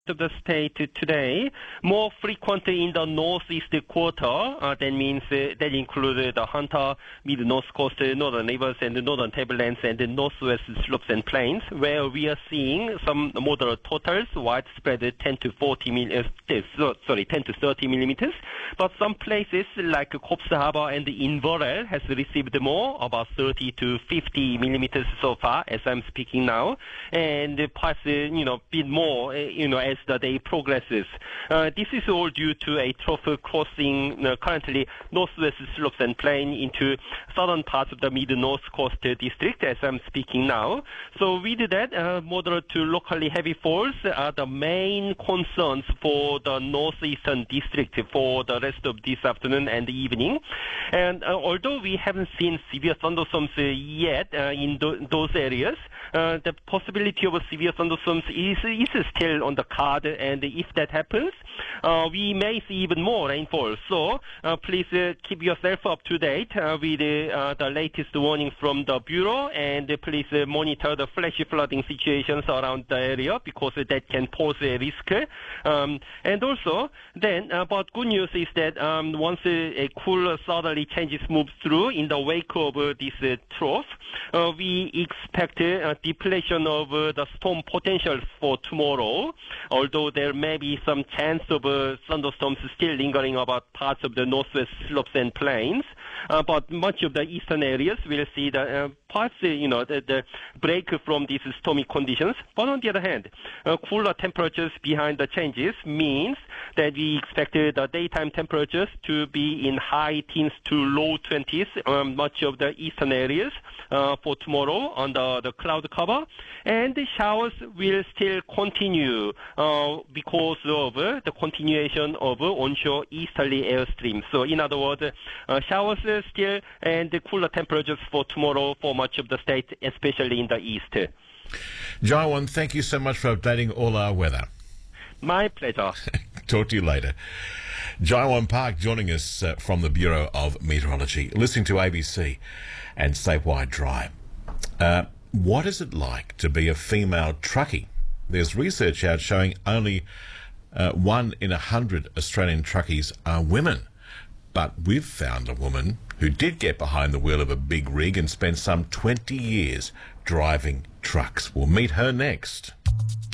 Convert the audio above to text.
of the state today, more frequently in the northeast quarter. That means that includes the Hunter, mid-north coast, northern rivers, and the northern tablelands, and the northwest slopes and plains, where we are seeing some moderate totals, widespread 10 to 30 millimeters. But some places like Coffs Harbour and Inverell has received more, about 30 to 50 millimeters so far as I'm speaking now, and perhaps bit more as the day progresses. This is all due to a trough crossing currently northwest slopes and plain into southern parts of the mid-north coast district as I'm speaking now. So with that, moderate to locally heavy falls are the main concerns for the northeastern district for the rest of this afternoon and evening. And although we haven't seen severe thunderstorms yet in those areas, the possibility of severe thunderstorms is still on the card, and if that happens, we may see even more rainfall. So please keep yourself up to date with the latest warning from the Bureau, and please monitor the flash flooding situations around the area because that can pose a risk. And also, then, but good news is that once a cool southerly changes moves through in the wake of this trough, we expect depletion of the storm potential for tomorrow, although there may be some chance of thunderstorms still lingering about parts of the northwest slopes and plains. But much of the eastern areas will see the parts, the break from these stormy conditions. But on the other hand, cooler temperatures behind the changes means that we expect the daytime temperatures to be in high teens to low 20s, much of the eastern areas for tomorrow under the cloud cover. And the showers will still continue because of the continuation of onshore easterly airstream. So in other words, showers still and the cooler temperatures for tomorrow for much of the state, especially in the east. Jaiwan, thank you so much for updating all our weather. My pleasure. Talk to you later. Jaiwan Park joining us from the Bureau of Meteorology, listening to ABC and statewide drive. What is it like to be a female truckie? There's research out showing only 1 in 100 Australian truckies are women. But we've found a woman who did get behind the wheel of a big rig and spent some 20 years driving trucks. We'll meet her next.